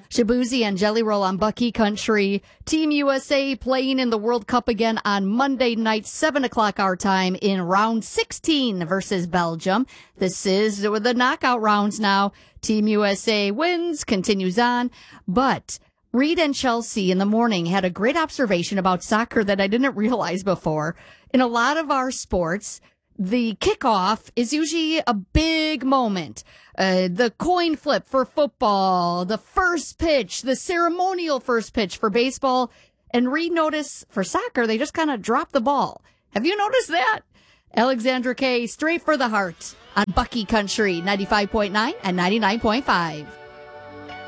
Shabuzi and Jelly Roll on Bucky Country. Team USA playing in the World Cup again on Monday night, 7 o'clock our time in round 16 versus Belgium. This is the knockout rounds now. Team USA wins, continues on. But Reed and Chelsea in the morning had a great observation about soccer that I didn't realize before. In a lot of our sports, the kickoff is usually a big moment. The coin flip for football, the first pitch, the ceremonial first pitch for baseball. And Reed noticed for soccer, they just kind of drop the ball. Have you noticed that? Alexandra Kay, straight for the heart on Bucky Country, 95.9 and 99.5.